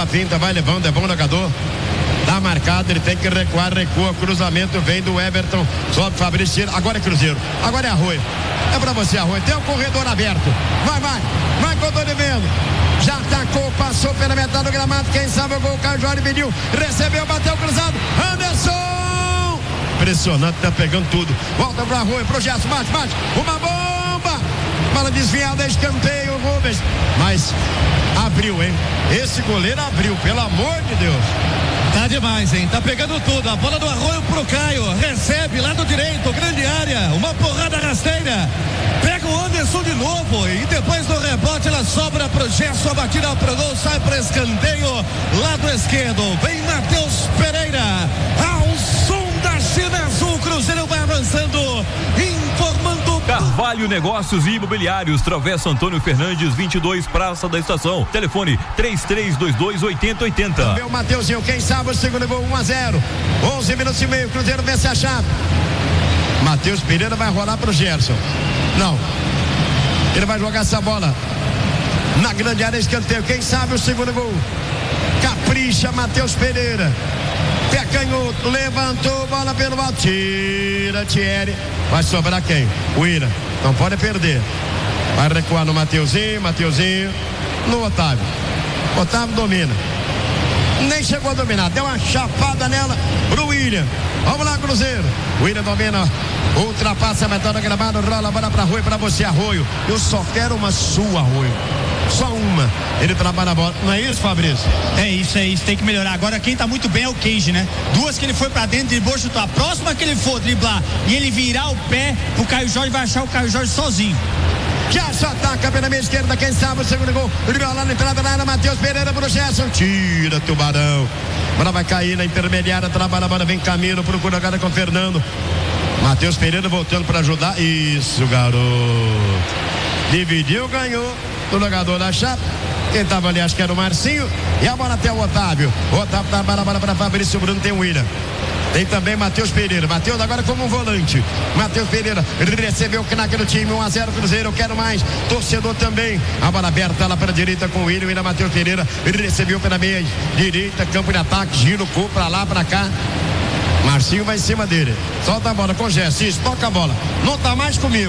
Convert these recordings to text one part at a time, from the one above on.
a finta, vai levando, é bom jogador. Tá marcado, ele tem que recuar, recua, cruzamento, vem do Everton, sobe Fabrício, tira, agora é Cruzeiro, agora é Arroio. É pra você, Arroio, tem um corredor aberto. Vai que eu tô devendo. Já atacou, passou pela metade do gramado, quem sabe o gol, o Caio Jorge pediu, recebeu, bateu cruzado, Anderson! Impressionante, tá pegando tudo. Volta pro Arroio, pro Gerson, bate, uma bomba! Bola desviada, escanteio, Rubens. Mas abriu, hein? Esse goleiro abriu, pelo amor de Deus. Tá demais, hein? Tá pegando tudo. A bola do Arroio pro Caio. Recebe, lado direito, grande área. Uma porrada rasteira. Pega o Anderson de novo. E depois do rebote, ela sobra pro Gerson. A batida pro gol, sai pro escanteio. Lado esquerdo. Vem Matheus Pereira. Ao som da China Azul. Cruzeiro vai avançando. Informando. Carvalho Negócios e Imobiliários, Travessa Antônio Fernandes, 22, Praça da Estação. Telefone 3322-8080. Meu Mateuzinho, quem sabe o segundo gol, 1-0. 11 minutos e meio, Cruzeiro vence a chave. Matheus Pereira vai rolar pro Gerson. Não. Ele vai jogar essa bola na grande área, escanteio. Quem sabe o segundo gol. Capricha Matheus Pereira. Pé canhoto, levantou, bola pelo alto. Tira, Thierry. Vai sobrar quem? O Ira. Não pode perder. Vai recuar no Mateuzinho, no Otávio. Otávio domina. Nem chegou a dominar. Deu uma chapada nela pro William. Vamos lá, Cruzeiro. O William domina. Ultrapassa a metade do gramado. Rola a bola pra Arroio, pra você, Arroio. Eu só quero uma sua, Arroio. Só uma. Ele trabalha a bola. Não é isso, Fabrício? É isso. Tem que melhorar. Agora quem tá muito bem é o Cage, né? Duas que ele foi pra dentro, driblou, chutou. A próxima que ele for driblar e ele virar o pé pro Caio Jorge, vai achar o Caio Jorge sozinho. Já só ataca pela meia esquerda, quem sabe o segundo gol. Lá na entrada da área, Matheus Pereira pro Gerson. Tira, Tubarão. A bola vai cair na intermediária, trabalha a bola, vem Camilo, procura agora com o Fernando. Matheus Pereira voltando para ajudar. Isso, garoto. Dividiu, ganhou. O jogador da Chape. Quem tava ali, acho que era o Marcinho. E a bola até o Otávio. O Otávio tá a bola para Fabrício Bruno, tem o William. Tem também Matheus Pereira. Matheus agora como um volante. Matheus Pereira recebeu o craque do time. 1-0 Cruzeiro. Eu quero mais. Torcedor também. A bola aberta lá para a direita com o William. E Matheus Pereira recebeu pela meia direita. Campo de ataque. Giro, cu para lá, para cá. Marcinho vai em cima dele. Solta a bola com o Gerson. Isso, toca a bola. Não tá mais comigo.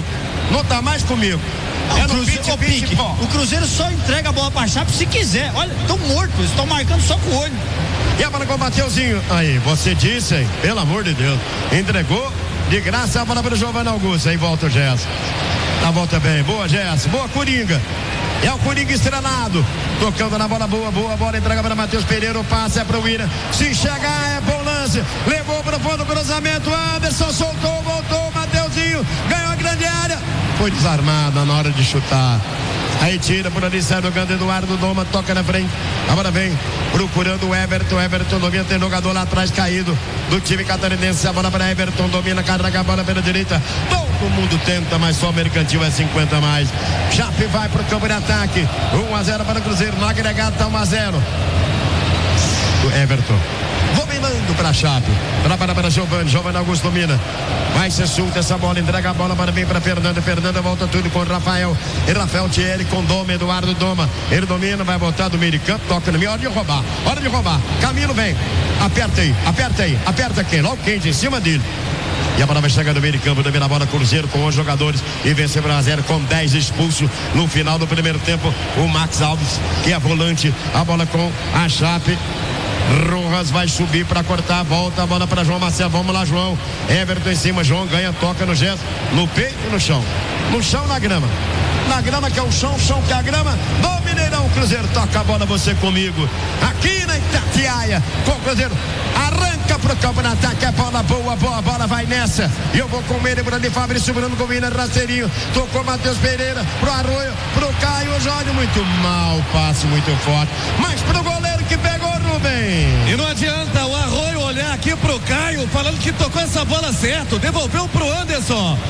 O Cruzeiro só entrega a bola pra Chape se quiser. Olha, estão mortos, estão marcando só com o olho. E a bola com o Mateuzinho. Aí, você disse, hein? Pelo amor de Deus. Entregou de graça a bola para o Giovanni Augusto. Aí volta o Gerson. Tá, volta bem. Boa, Gerson. Boa, Coringa. É o Coringa estrelado. Tocando na bola, boa bola. Entrega para Matheus Pereira. O passe é para o William. Se chegar, é bom lance. Levou para o fundo do cruzamento. Anderson soltou, voltou. Mateuzinho ganhou a grande área. Foi desarmada na hora de chutar. Aí tira por ali, sai jogando Eduardo Doma, toca na frente. Agora vem procurando o Everton. Everton domina, tem jogador lá atrás caído do time catarinense. A bola para Everton, domina, carrega a bola pela direita. Todo mundo tenta, mas só o Mercantil é 50 mais. Chape vai pro campo de ataque. 1-0 para o Cruzeiro. No agregado tá 1-0. O Everton dominando para a Chape. Trabalha para Giovanni Augusto domina. Vai ser solta essa bola, entrega a bola para vir para Fernando. Fernando volta tudo com o Rafael. E Rafael Thierry com Doma, Eduardo Doma. Ele domina, vai botar do meio de campo, toca no meio. Hora de roubar. Camilo vem. Aperta aqui. Logo quente em cima dele. E a bola vai chegar no meio de campo, domina a bola Cruzeiro com 11 jogadores e vence por 1-0 com 10 expulsos no final do primeiro tempo. O Max Alves, que é volante, a bola com a Chape. Rojas vai subir para cortar, volta a bola para João Marcelo. Vamos lá, João. Everton em cima, João ganha, toca no gesto, no peito e no chão. No chão, na grama. Na grama que é o chão que é a grama. Do Mineirão, Cruzeiro toca a bola, você comigo. Aqui na Itatiaia, com o Cruzeiro. Arranca pro campo no ataque, a bola boa, a bola vai nessa. E eu vou com ele, por ali, Fabrício Bruno com o Vina rasteirinho. Tocou Matheus Pereira, pro Arroio, pro Caio Jorge, muito mal, passe muito forte. Mas pro goleiro que pegou, Rubem. E não adianta o Arroio olhar aqui pro Caio, falando que tocou essa bola certo, devolveu pro Anderson.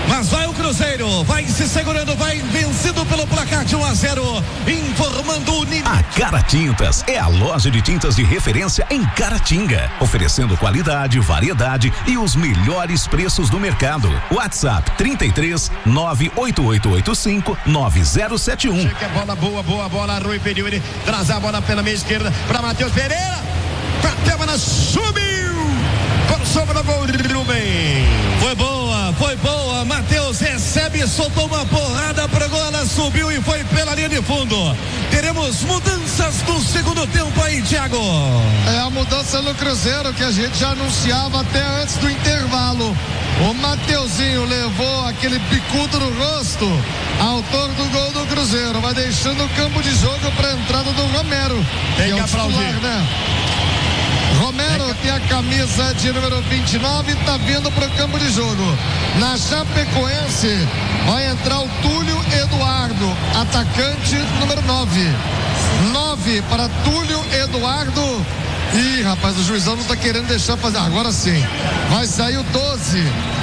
Mas vai o Cruzeiro, vai se segurando, vai vencido pelo placar de 1-0, informando o Unimed. A Cara Tintas é a loja de tintas de referência em Caratinga, oferecendo qualidade, variedade e os melhores preços do mercado. WhatsApp 33 98885 9071. Chega, bola boa bola, Rui pediu, ele traz a bola pela meia esquerda para Matheus Pereira, bateu, ela subiu, por sobre o gol, Rubem. Foi boa, Matheus recebe, soltou uma porrada pro gol, ela subiu e foi pela linha de fundo. Teremos mudanças no segundo tempo aí, Thiago. É a mudança no Cruzeiro que a gente já anunciava até antes do intervalo. O Mateuzinho levou aquele bicudo no rosto, autor do gol do Cruzeiro, vai deixando o campo de jogo para a entrada do Romero. Tem que aplaudir, né? Romero tem a camisa de número 29 e tá vindo pro campo de jogo. Na Chapecoense vai entrar o Túlio Eduardo, atacante número 9. 9 para Túlio Eduardo. Ih, rapaz, o juizão não tá querendo deixar fazer. Agora sim. Vai sair o 12.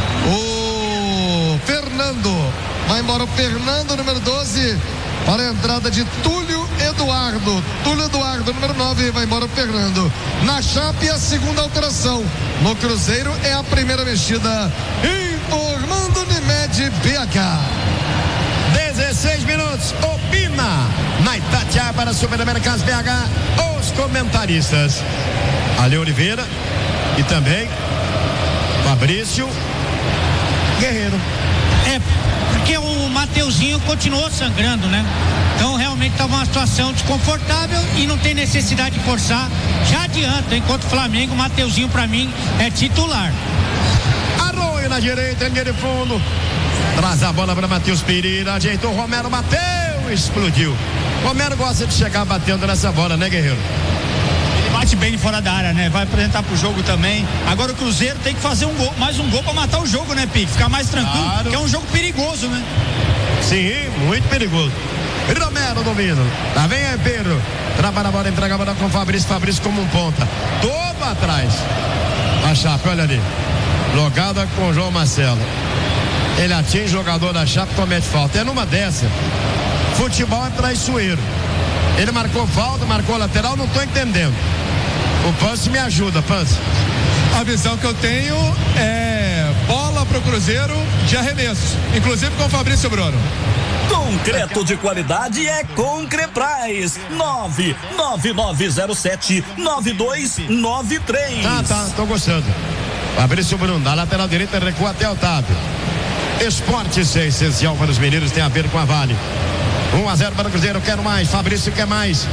O Fernando. Vai embora o Fernando, número 12. Para a entrada de Túlio Eduardo. Túlio Eduardo, número 9, vai embora o Fernando. Na Chape, a segunda alteração. No Cruzeiro é a primeira mexida. Informando Unimed BH. 16 minutos. Opina na Itatiaia para Supermercados BH. Os comentaristas Ale Oliveira e também Fabrício Guerreiro. Porque o Mateuzinho continuou sangrando, né? Então realmente estava uma situação desconfortável e não tem necessidade de forçar. Já adianta, enquanto o Flamengo, o Mateuzinho para mim é titular. Arroio na direita, linha de fundo. Traz a bola para Matheus Pereira, ajeitou o Romero, bateu, explodiu. Romero gosta de chegar batendo nessa bola, né, Guerreiro? Bate bem de fora da área, né? Vai apresentar pro jogo também. Agora o Cruzeiro tem que fazer mais um gol pra matar o jogo, né, Pique? Ficar mais tranquilo, claro. Que é um jogo perigoso, né? Sim, muito perigoso. Romero domina. Lá vem aí Pedro. Trabalha a bola, entrega a bola com o Fabrício. Fabrício como um ponta. Todo atrás. A Chape, olha ali. Logada com o João Marcelo. Ele atinge o jogador da Chape, comete falta. É numa dessa. Futebol é traiçoeiro. Ele marcou falta, marcou lateral, não tô entendendo. O Pance me ajuda, Pance. A visão que eu tenho é bola pro Cruzeiro de arremesso, inclusive com o Fabrício Bruno. Concreto de qualidade é Concrepraz. 99907-9293. Tá, tô gostando. Fabrício Bruno, da lateral direita, recua até Otávio. Esporte ser essencial para os meninos, tem a ver com a Vale. 1-0 para o Cruzeiro, quero mais, Fabrício quer mais.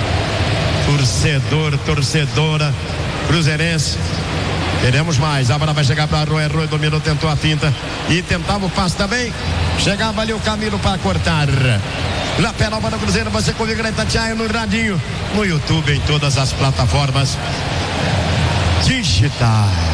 Torcedora cruzeirense, queremos mais. A bola vai chegar para Arroio, dominou, tentou a finta e tentava o passe também. Chegava ali o Camilo para cortar. Na penal para o Cruzeiro, você comigo na Itatiaia, no radinho, no YouTube, em todas as plataformas digitais.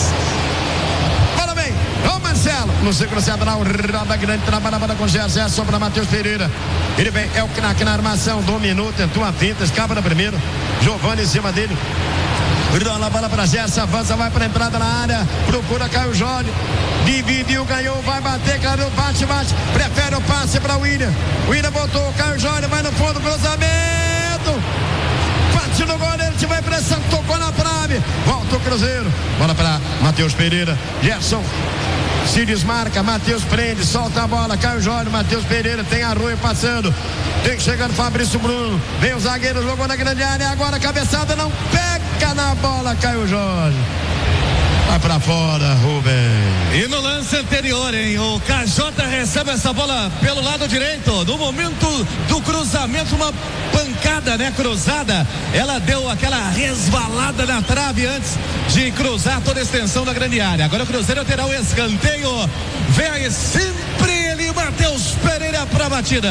Marcelo, no círculo central, roda grande, trabalha com o Gé, sobra Matheus Pereira. Ele vem, é o craque na armação, dominou, tentou a finta, escapa na primeira. Giovani em cima dele. Rola a bola para Gerson, avança, vai para a entrada na área, procura Caio Jorge. Dividiu, ganhou, vai bater, Caio, bate. Prefere o passe para o William. William botou, Caio Jorge, vai no fundo, cruzamento. Bate no goleiro, tiver pressão, tocou na trave. Volta o Cruzeiro. Bola para Matheus Pereira. Gerson se desmarca, Matheus prende, solta a bola, Caio Jorge, Matheus Pereira, tem Arroio passando, tem chegando Fabrício Bruno, vem o zagueiro, jogou na grande área, agora a cabeçada não pega na bola, Caio Jorge. Vai pra fora, Rubem. E no lance anterior, hein? O KJ recebe essa bola pelo lado direito. No momento do cruzamento, uma pancada, né? Cruzada. Ela deu aquela resvalada na trave antes de cruzar toda a extensão da grande área. Agora o Cruzeiro terá o escanteio. Vem aí sempre ele, Matheus Pereira pra batida.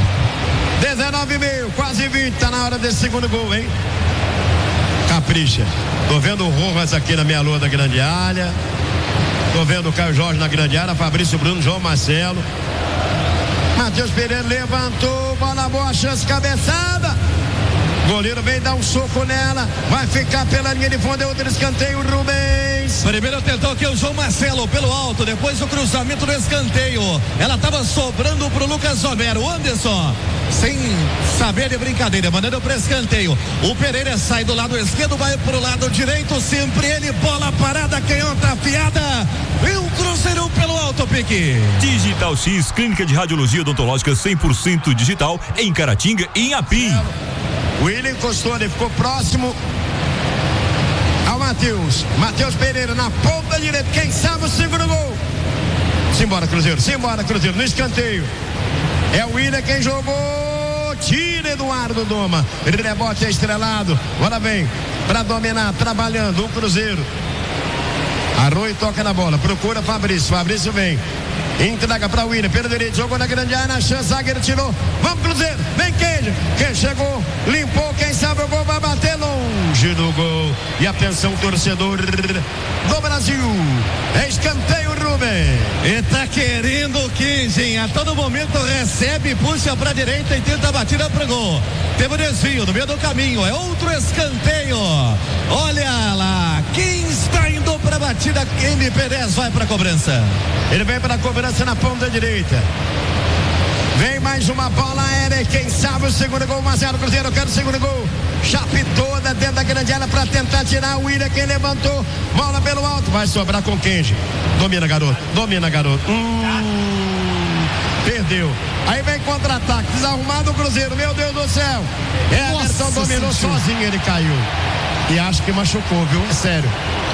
19,5, quase 20. Tá na hora desse segundo gol, hein? Capricha. Tô vendo o Rojas aqui na meia lua da grande área. Tô vendo o Caio Jorge na grande área. Fabrício Bruno, João Marcelo. Matheus Pereira levantou. Bola boa, chance, cabeçada. Goleiro vem dar um soco nela. Vai ficar pela linha de fundo. É outro escanteio, Rubem. Rubens. Primeiro tentou aqui o João Marcelo pelo alto, depois o cruzamento do escanteio. Ela estava sobrando pro Lucas Romero. Anderson, sem saber de brincadeira, mandando pro escanteio. O Pereira sai do lado esquerdo, vai pro lado direito, sempre ele, bola parada, canhota afiada. E um cruzeiro pelo alto, Pique. Digital X, clínica de radiologia odontológica 100% digital em Caratinga e em Apim. William encostou, ele ficou próximo ao Matheus. Matheus Pereira na ponta direita. Quem sabe o segundo gol. Simbora, Cruzeiro. No escanteio. É o William quem jogou. Tira Eduardo Doma. Rebote é estrelado. Agora vem para dominar, trabalhando o Cruzeiro. Arroio toca na bola. Procura Fabrício. Fabrício vem. Entrega para o William, pelo direito, jogou na grande área, na chance, zagueiro tirou, vamos Cruzeiro, vem Kenji, quem chegou, limpou, quem sabe o gol vai bater longe do gol, e atenção torcedor do Brasil, é escanteio Rubem. E tá querendo o Kenji, a todo momento recebe, puxa pra direita e tenta a batida pro gol, teve o desvio no meio do caminho, é outro escanteio, olha lá, quem está indo pra batida, MP10 vai pra cobrança. Ele vem para a cobrança na ponta direita. Vem mais uma bola aérea. Quem sabe o segundo gol. 1-0 Cruzeiro. Eu quero o segundo gol. Chape toda dentro da grande área para tentar tirar o William. Quem levantou. Bola pelo alto. Vai sobrar com Kenji. Domina, garoto. Perdeu. Aí vem contra-ataque. Desarrumado o Cruzeiro. Meu Deus do céu. Everton dominou sozinho. Ele caiu. E acho que machucou, viu? É sério.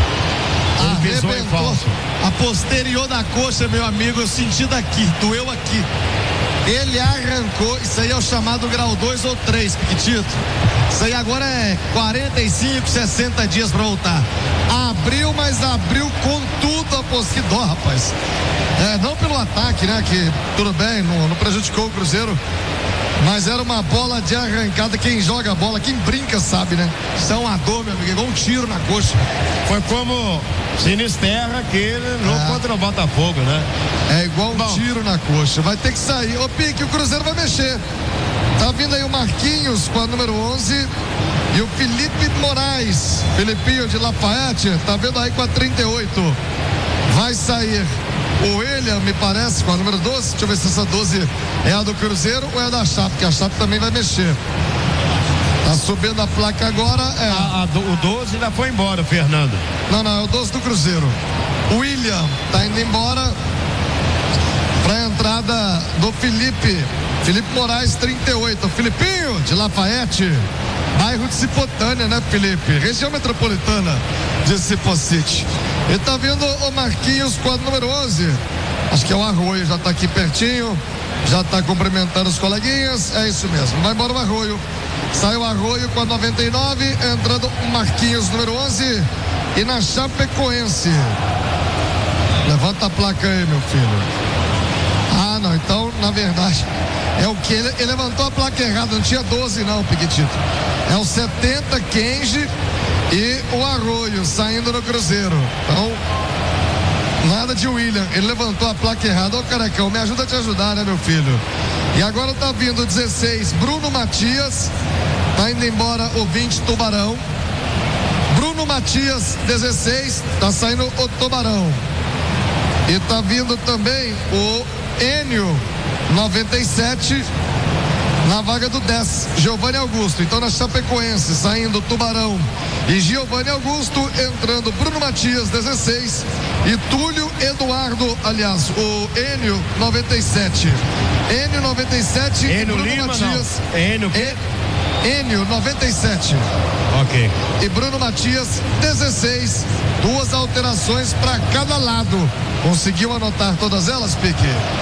Arrebentou a posterior da coxa, meu amigo, eu senti daqui, doeu aqui. Ele arrancou, isso aí é o chamado grau 2 ou 3, Piquitito. Isso aí agora é 45, 60 dias pra voltar. Abriu, mas abriu com tudo a posterior, rapaz. Não pelo ataque, né, que tudo bem, não prejudicou o Cruzeiro. Mas era uma bola de arrancada. Quem joga a bola, quem brinca sabe, né? Isso é uma dor, meu amigo, igual um tiro na coxa. Foi como Sinisterra aquele jogo contra o Botafogo, né? É igual um tiro na coxa. Vai ter que sair. Ô Pique, o Cruzeiro vai mexer. Tá vindo aí o Marquinhos com a número 11 e o Felipe Moraes, Felipinho de Lafayette, tá vendo aí com a 38. Vai sair o William, me parece, com a número 12. Deixa eu ver se essa 12 é a do Cruzeiro ou é a da Chape, porque a Chape também vai mexer. Tá subindo a placa agora. O 12 ainda foi embora, Fernando. Não, é o 12 do Cruzeiro. O William tá indo embora pra entrada do Felipe Moraes, 38. Filipinho de Lafayette, bairro de Cipotânia, né, Felipe? Região metropolitana de Cipocite. E tá vindo o Marquinhos com a número 11. Acho que é o Arroio, já tá aqui pertinho, já tá cumprimentando os coleguinhas. É isso mesmo, vai embora o Arroio. Saiu o Arroio com a 99, entrando o Marquinhos, número 11. E na Chapecoense. Levanta a placa aí, meu filho. Não, então, na verdade, é o que? Ele levantou a placa errada, não tinha 12 não, Piquitito. É o 70, Kenji e o Arroio saindo no Cruzeiro. Então, nada de William, ele levantou a placa errada. Ô Carecão, me ajuda a te ajudar, né, meu filho? E agora tá vindo o 16, Bruno Matias, tá indo embora o 20, Tubarão. Bruno Matias, 16, tá saindo o Tubarão. E tá vindo também o Enio, 97, na vaga do 10, Giovanni Augusto. Então na Chapecoense, saindo Tubarão e Giovanni Augusto, entrando Bruno Matias, 16, e Túlio Eduardo, aliás, o Enio, 97. Enio, 97 Enio e Bruno Lima, Matias. Não. Enio, 97. Ok. E Bruno Matias, 16. Duas alterações para cada lado. Conseguiu anotar todas elas, Pique?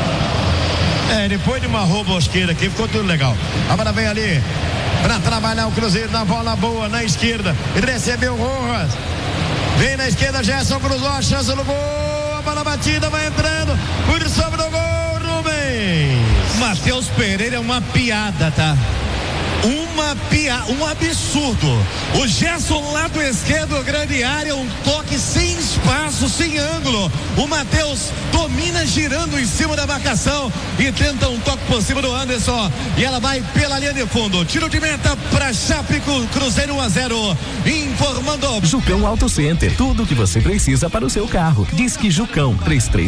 Depois de uma robosqueira aqui, ficou tudo legal. Agora vem ali para trabalhar o Cruzeiro na bola boa, na esquerda. Ele recebeu Rojas. Vem na esquerda, Gerson cruzou a chance no gol. A bola batida, vai entrando. Por sobre o gol, Rubens. Matheus Pereira é uma piada, tá? um absurdo. O Gerson lado esquerdo, grande área, um toque sem espaço, sem ângulo. O Matheus domina girando em cima da marcação e tenta um toque por cima do Anderson. E ela vai pela linha de fundo. Tiro de meta para Chape, Cruzeiro 1-0. Informando. Jucão Auto Center, tudo o que você precisa para o seu carro. Disque Jucão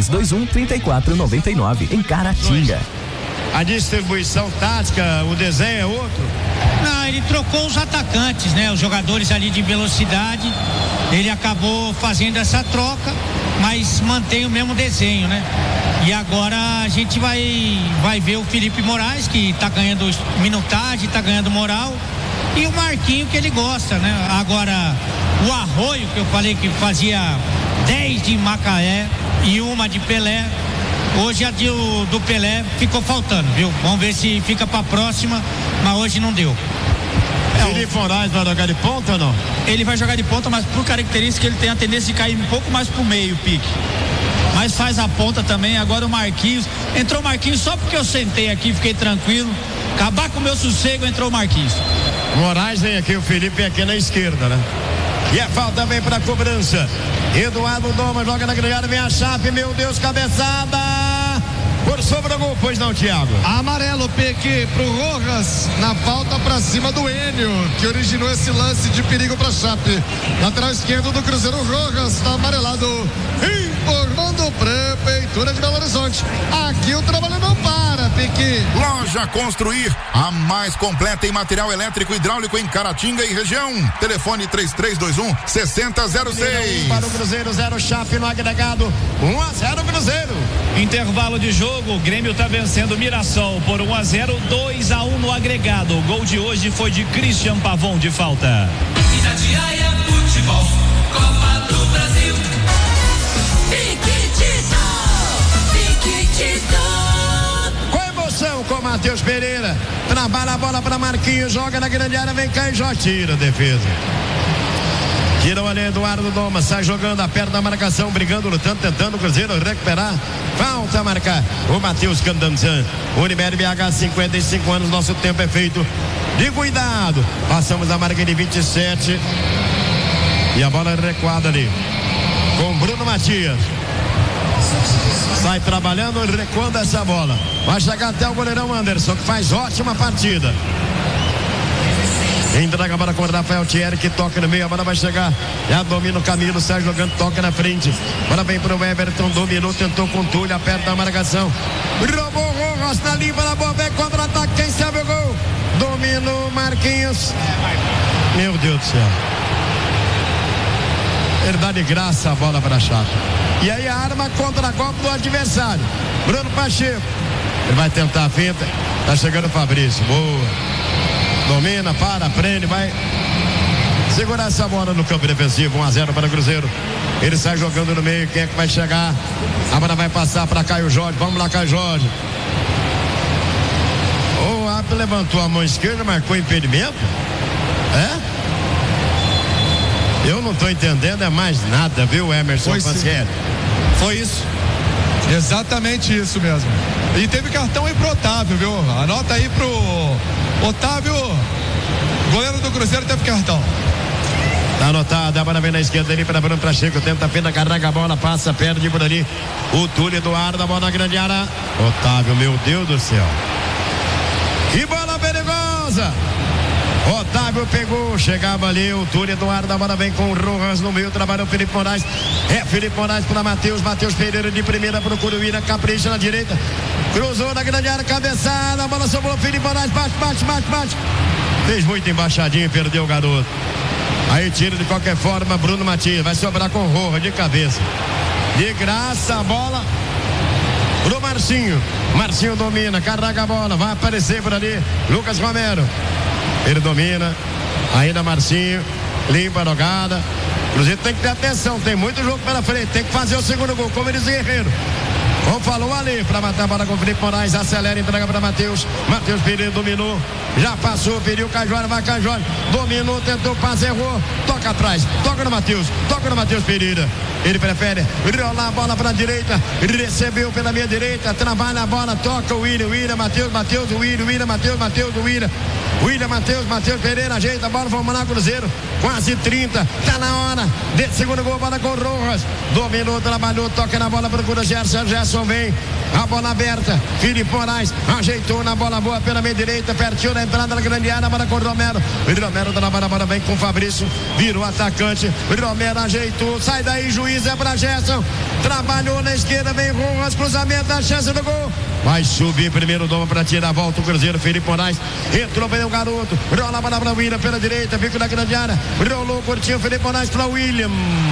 3321-3499 em Caratinga. A distribuição tática, o desenho é outro? Não, ele trocou os atacantes, né? Os jogadores ali de velocidade. Ele acabou fazendo essa troca, mas mantém o mesmo desenho, né? E agora a gente vai ver o Felipe Moraes, que tá ganhando minutagem, tá ganhando moral. E o Marquinho, que ele gosta, né? Agora, o Arroio, que eu falei que fazia 10 de Macaé e uma de Pelé. Hoje a do Pelé ficou faltando, viu? Vamos ver se fica pra próxima, mas hoje não deu. Felipe Moraes vai jogar de ponta ou não? Ele vai jogar de ponta, mas por característica ele tem a tendência de cair um pouco mais pro meio, pique. Mas faz a ponta também. Agora o Marquinhos, entrou o Marquinhos só porque eu sentei aqui, fiquei tranquilo, acabar com o meu sossego, entrou o Marquinhos. Moraes vem aqui, o Felipe vem aqui na esquerda, né? E a falta vem pra cobrança. Eduardo Doma joga na grande área, vem a Chape, meu Deus, cabeçada por sobre o gol, pois não, Thiago? Amarelo, Peque, pro Rojas, na falta pra cima do Enio, que originou esse lance de perigo pra Chape. Lateral esquerdo do Cruzeiro, Rojas, tá amarelado. Informando Prefeitura de Belo Horizonte. Aqui o trabalho não para, Peque. Loja Construir, a mais completa em material elétrico e hidráulico em Caratinga e região. Telefone 3321-6006. Para o Cruzeiro, 0 Chape no agregado, 1-0 Cruzeiro. Intervalo de jogo, o Grêmio tá vencendo o Mirassol por 1-0, 2-1 no agregado. O gol de hoje foi de Christian Pavon de falta. Itatiaia Futebol, Copa do Brasil. Com emoção com Matheus Pereira, trabalha a bola para Marquinhos, joga na grande área, vem cá e já tira a defesa. Tiram ali Eduardo Doma, sai jogando, aperta a marcação, brigando, lutando, tentando o Cruzeiro recuperar. Falta a marcar o Matheus Candanzan. Unimed BH, 55 anos, nosso tempo é feito de cuidado. Passamos a marca de 27. E a bola recuada ali com Bruno Matias. Sai trabalhando, recuando essa bola. Vai chegar até o goleirão Anderson, que faz ótima partida. Entrega a bola com o Rafael Thierry, que toca no meio, a bola vai chegar, já domina o Camilo, sai jogando, toca na frente, bola vem pro Everton, dominou, tentou com o Túlio, aperta a marcação, roubou o Rojas na limpa, na boa, vem contra-ataque, quem sabe o gol, dominou Marquinhos, meu Deus do céu, ele dá de graça a bola para a Chape, e aí a arma contra a Copa do adversário, Bruno Pacheco, ele vai tentar a finta, tá chegando o Fabrício, boa. Domina, prende, vai segurar essa bola no campo defensivo, 1-0 para o Cruzeiro. Ele sai jogando no meio, quem é que vai chegar? A bola vai passar para Caio Jorge, vamos lá, Caio Jorge. O árbitro levantou a mão esquerda, marcou impedimento? Eu não estou entendendo, é mais nada, viu, Emerson Pancieri? Foi isso. Exatamente isso mesmo. E teve cartão aí pro Otávio, viu? Anota aí pro Otávio, goleiro do Cruzeiro, teve cartão. Tá anotado, a bola vem na esquerda ali para Bruno Pacheco, tenta a fenda, carrega a bola, passa, perde por ali. O Túlio Eduardo, a bola na grande área. Otávio, meu Deus do céu. Que bola perigosa! Otávio pegou, chegava ali o Túlio Eduardo, a bola vem com o Rojas no meio, trabalha o Felipe Moraes. É Felipe Moraes para Matheus Pereira de primeira, procura o Ira, capricha na direita. Cruzou na grande área, cabeçada, a bola sobrou, Felipe Moraes, bate. Fez muito embaixadinho e perdeu o garoto. Aí tira de qualquer forma, Bruno Matias, vai sobrar com o Rojas de cabeça. De graça a bola pro Marcinho. Marcinho domina, carrega a bola, vai aparecer por ali, Lucas Romero. Ele domina, ainda Marcinho, limpa a jogada. Cruzeiro tem que ter atenção, tem muito jogo pela frente, tem que fazer o segundo gol, como eles Guerreiro. Como falou ali, para matar a bola com o Felipe Moraes, acelera, entrega para Matheus Pereira, dominou, já passou, pediu Cajora, vai Cajora, dominou, tentou, passe, errou, toca atrás, toca no Matheus Pereira, ele prefere rolar a bola para a direita, recebeu pela minha direita, trabalha a bola, toca o William, Matheus, o William, Matheus, William Matheus Pereira ajeita a bola, vamos lá, Cruzeiro, quase 30, tá na hora de segundo gol, bola com Rojas, dominou, trabalhou, toca na bola, procura Gerson vem, a bola aberta, Felipe Moraes ajeitou na bola boa pela meia direita, pertinho da entrada da grande área, bola com Romero trabalha, a bola vem com Fabrício, virou atacante, Romero ajeitou, sai daí, juiz, é pra Gerson, trabalhou na esquerda, vem Rojas, cruzamento, a chance do gol, vai subir primeiro doma pra tirar a volta o Cruzeiro, Felipe Moraes, entrou bem o garoto, rola a bola pra William pela direita, bico da grande área, rolou curtinho, Felipe Moraes pra William,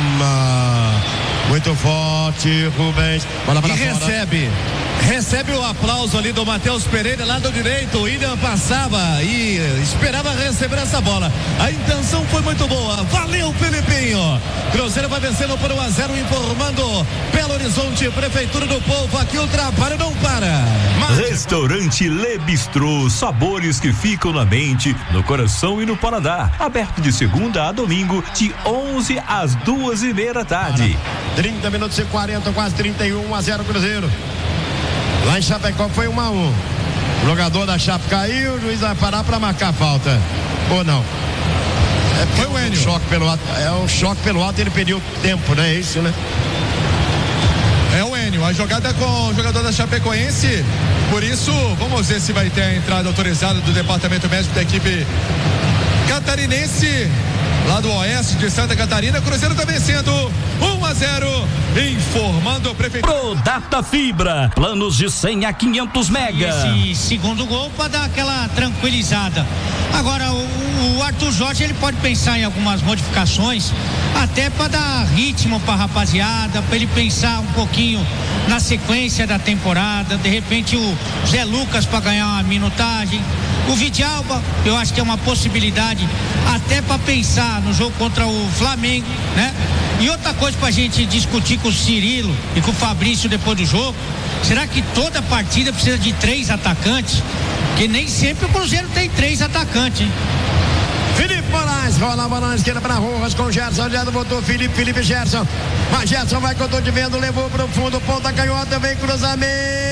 muito forte, Rubens, bola pra fora. Recebe o aplauso ali do Matheus Pereira, lado direito. O William passava e esperava receber essa bola. A intenção foi muito boa. Valeu, Felipinho. Cruzeiro vai vencendo por 1-0, informando Belo Horizonte, Prefeitura do Povo. Aqui o trabalho não para. Restaurante Le Bistrô, sabores que ficam na mente, no coração e no paladar. Aberto de segunda a domingo, de 11 às 2:30 da tarde. 30 minutos e 40, quase 31, 1-0 Cruzeiro. Lá em Chapecó foi 1-1. O jogador da Chape caiu, o juiz vai parar para marcar a falta. Ou não? Foi o Enio. Um choque pelo alto, ele perdeu tempo, né? É isso, né? É o Enio, a jogada com o jogador da Chapecoense. Por isso, vamos ver se vai ter a entrada autorizada do departamento médico da equipe catarinense, lá do oeste de Santa Catarina. Cruzeiro está vencendo 1-0, informando o prefeito. Pro Data Fibra, planos de 100 a 500 mega. Esse segundo gol para dar aquela tranquilizada. Agora o Arthur Jorge, ele pode pensar em algumas modificações, até para dar ritmo para a rapaziada, para ele pensar um pouquinho na sequência da temporada, de repente o Zé Lucas para ganhar uma minutagem, o Vidalba, eu acho que é uma possibilidade até para pensar no jogo contra o Flamengo, né? E outra coisa pra gente discutir com o Cirilo e com o Fabrício depois do jogo, será que toda partida precisa de 3 atacantes? Porque nem sempre o Cruzeiro tem 3 atacantes, hein? Felipe Moraes, rola a bola na esquerda para Rojas com Gerson, já botou Felipe Gerson, mas Gerson vai com o tô de vendo, levou pro fundo, ponta canhota, vem cruzamento,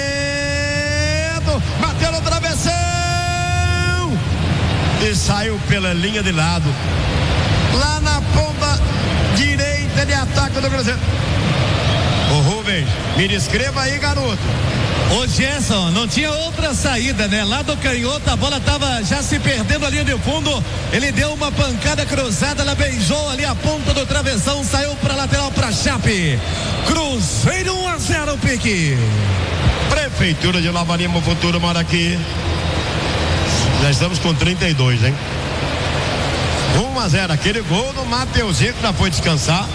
bateu no travessão e saiu pela linha de lado, lá na ponta direita de ataque do Cruzeiro. Ô Rubens, me descreva aí, garoto. Ô Gerson, não tinha outra saída, né? Lá do canhoto, a bola tava já se perdendo ali no fundo. Ele deu uma pancada cruzada, ela beijou ali a ponta do travessão, saiu pra lateral pra Chape. Cruzeiro 1-0, Pique. Prefeitura de Nova Lima, o futuro mora aqui. Já estamos com 32, hein? 1-0, aquele gol do Mateuzinho que já foi descansar.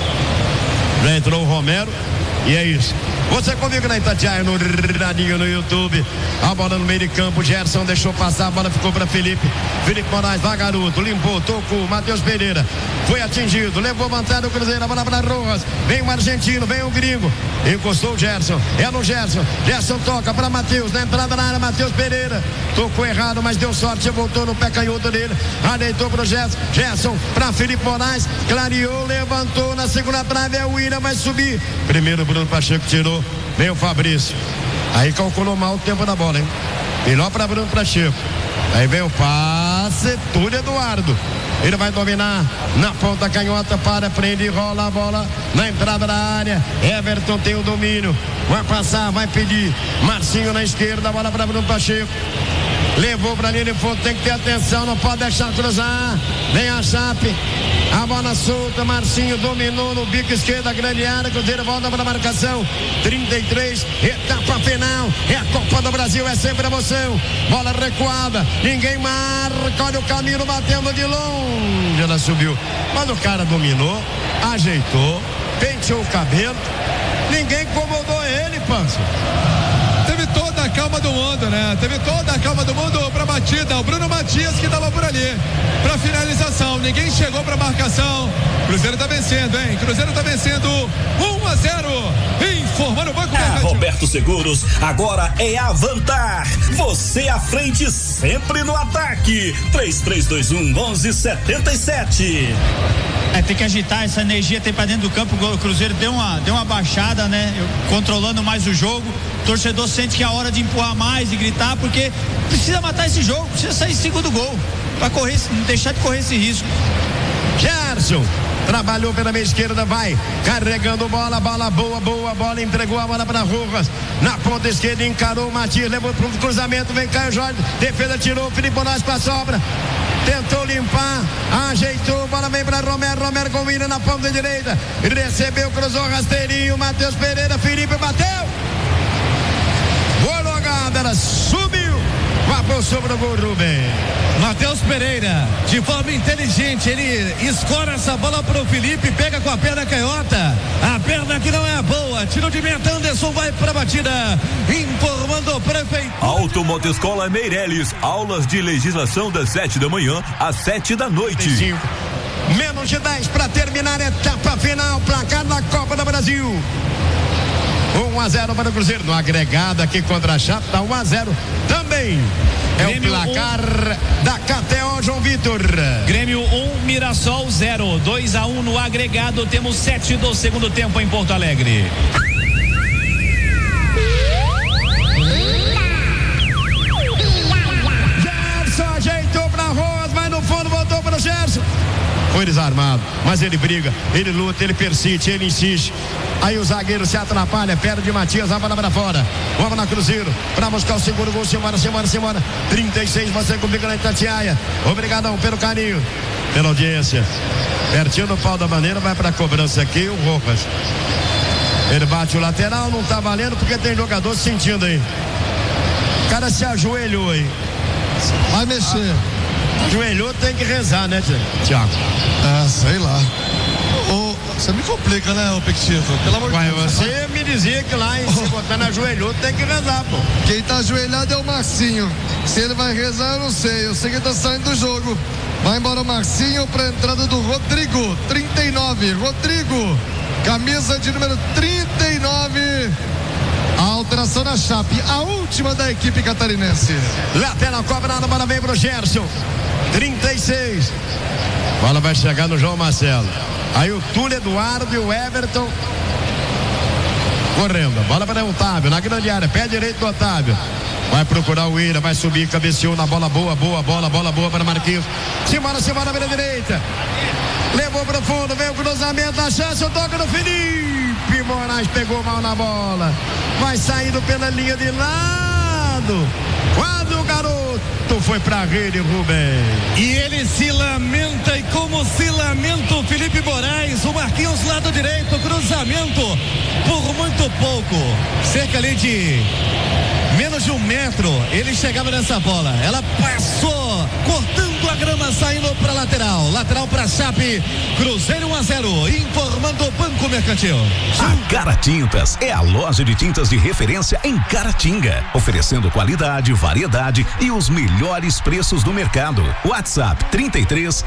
Já entrou o Romero e é isso. Você comigo na Itatiaia, no radinho, no YouTube. A bola no meio de campo, Gerson deixou passar, a bola ficou para Felipe Moraes, vai garoto, limpou, tocou, Matheus Pereira foi atingido, levou vantagem o Cruzeiro, a bola para Rojas, vem o argentino, vem o gringo, encostou o Gerson, é no Gerson toca para Matheus, na entrada na área, Matheus Pereira, tocou errado, mas deu sorte, voltou no pé canhoto dele, ajeitou pro Gerson para Felipe Moraes, clareou, levantou na segunda trave, é o William, vai subir, primeiro Bruno Pacheco tirou, vem o Fabrício, aí calculou mal o tempo da bola, hein? Melhor para Bruno Pacheco, aí vem o passe, Túlio Eduardo, ele vai dominar na ponta canhota, prende e rola a bola na entrada da área, Everton tem o domínio, vai passar, vai pedir, Marcinho na esquerda, a bola para Bruno Pacheco, levou pra linha de fundo, tem que ter atenção, não pode deixar cruzar, vem a Chape, a bola solta, Marcinho dominou no bico esquerdo da grande área, Cruzeiro volta para a marcação, 33, etapa final, é a Copa do Brasil, é sempre emoção, bola recuada, ninguém marca, olha o Camilo batendo de longe, ela subiu, mas o cara dominou, ajeitou, penteou o cabelo, ninguém incomodou ele, Pança. Teve toda a calma do mundo, né? Teve toda a calma do mundo pra batida. O Bruno Matias que tava por ali pra finalização. Ninguém chegou pra marcação. Cruzeiro tá vencendo, hein? Cruzeiro tá vencendo 1-0. Informando o Banco Roberto Seguros, agora é Avantar. Você à frente sempre no ataque. 3321-1177. Tem que agitar essa energia, tem pra dentro do campo. O Cruzeiro deu uma baixada, né? Controlando mais o jogo. O torcedor sente que é a hora de empurrar mais, de gritar, porque precisa matar esse jogo, precisa sair segundo gol, pra correr, não deixar de correr esse risco. Gerson trabalhou pela meia esquerda, vai carregando bola boa, bola, entregou a bola para Rojas, na ponta esquerda encarou o Matias, levou para o cruzamento, vem Caio Jorge, defesa tirou, Felipe Moraes para a sobra, tentou limpar, ajeitou, bola vem para Romero com o Willian na ponta direita, recebeu, cruzou, rasteirinho, Matheus Pereira, Felipe bateu, boa jogada, ela subiu, vapou sobre o gol, Rubem. Matheus Pereira, de forma inteligente, ele escora essa bola pro Felipe, pega com a perna canhota, a perna que não é boa, tiro de meta, Anderson vai pra batida, informando o prefeito. Automotoscola Meireles, aulas de legislação das 7 da manhã às 7 da noite. 5. Menos de 10 para terminar a etapa final, placar da Copa do Brasil. 1-0 para o Cruzeiro, no agregado aqui contra a Chape, tá 1-0 também. É Grêmio o placar da KTO, João Vitor. Grêmio 1, Mirassol 0, 2-1 no agregado. Temos 7 do segundo tempo em Porto Alegre. Gerson ajeitou para Rojas, vai no fundo, voltou para o Gerson. Foi desarmado, mas ele briga, ele luta, ele persiste, ele insiste. Aí o zagueiro se atrapalha, perde Matias, a bola para fora. Vamos na Cruzeiro, para buscar o segundo gol, simbora. 36, você comigo na Itatiaia. Obrigadão pelo carinho, pela audiência. Pertinho do pau da bandeira, vai para a cobrança aqui, o Rojas. Ele bate o lateral, não tá valendo porque tem jogador sentindo aí. O cara se ajoelhou aí. Vai mexer. Ajoelhou, tem que rezar, né, Thiago? Sei lá. Você me complica, né, ô Pictito? Pelo amor de Deus. Você me dizia que lá, se botar na ajoelhou, tem que rezar, pô. Quem tá ajoelhado é o Marcinho. Se ele vai rezar, eu não sei. Eu sei que ele tá saindo do jogo. Vai embora o Marcinho pra entrada do Rodrigo, 39. Rodrigo, camisa de número 39. A alteração na Chape, a última da equipe catarinense. Lateral cobrada, bola vem pro Gerson, 36. Bola vai chegar no João Marcelo. Aí o Túlio Eduardo e o Everton correndo. Bola para o Otávio, na grande área, pé direito do Otávio. Vai procurar o Willian, vai subir, cabeceou na bola boa para Marquinhos. Simbora pela direita. Levou pro fundo, veio o cruzamento, a chance, o toque no Felipe Moraes, pegou mal na bola. Vai saindo pela linha de lado. Quando o garoto foi pra rede, Rubem. E ele se lamenta, e como se lamenta o Felipe Moraes, o Marquinhos lado direito, cruzamento por muito pouco, cerca ali de menos de 1 metro, ele chegava nessa bola, ela passou, cortando a grama, saindo para lateral para Chape, Cruzeiro 1-0, informando o Banco Mercantil. A Caratintas é a loja de tintas de referência em Caratinga, oferecendo qualidade, variedade e os melhores preços do mercado. WhatsApp 33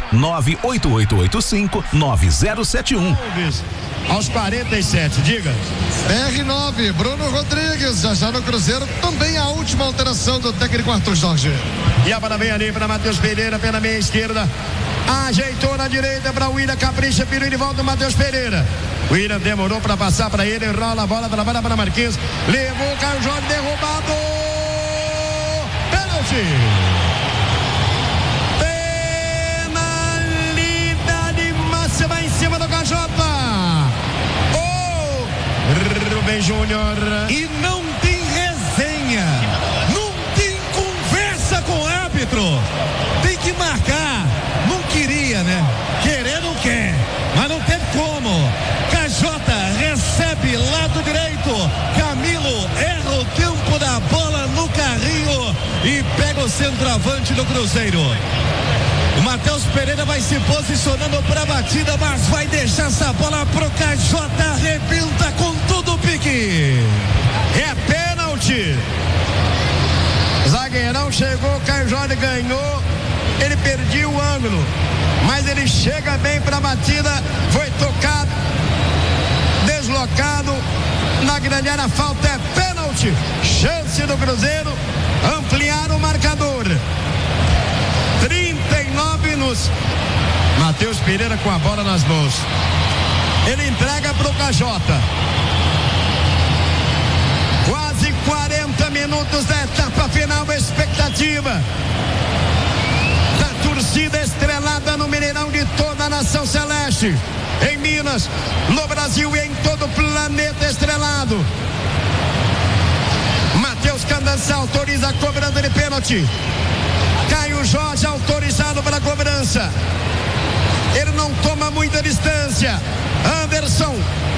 98885 9071. Aos 47, diga. BR9, Bruno Rodrigues, já no Cruzeiro, também a última alteração do técnico Arthur Jorge. E a bola vem ali para Matheus Pereira pela meia esquerda. Ajeitou na direita para o Willian, capricha, pirou de volta o Matheus Pereira. O Willian demorou para passar para ele, rola a bola, trabalha para Marquinhos. Levou o Caio Jorge, derrubado. Pênalti. Penalidade máxima em cima do Cajota. Rubem Júnior. E não tem resenha, não tem conversa com o árbitro, tem que marcar. Não queria, né? Querer não quer, mas não tem como. Cajota recebe lado direito, Camilo erra o tempo da bola no carrinho e pega o centroavante do Cruzeiro. O Matheus Pereira vai se posicionando para a batida, mas vai deixar essa bola pro Cajota, arrebenta com tudo o pique. É pênalti. Zagueirão chegou, Caio Jorge ganhou, ele perdia o ângulo, mas ele chega bem para a batida, foi tocado, deslocado, na grande área, falta é pênalti, chance do Cruzeiro ampliar o marcador. 39 minutos. Matheus Pereira com a bola nas mãos. Ele entrega pro Cajota. Quase 40 minutos da etapa final, expectativa da torcida estrelada no Mineirão de toda a nação celeste, em Minas, no Brasil e em todo o planeta estrelado. Matheus Candança autoriza a cobrança de pênalti. Caio Jorge autorizado para a cobrança. Ele não toma muita distância. Anderson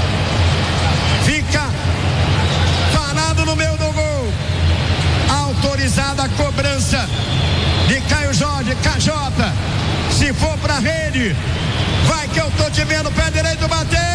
fica parado no meio do gol. Autorizada a cobrança de Caio Jorge. Cajota, se for pra rede, vai que eu tô te vendo, pé direito, bateu.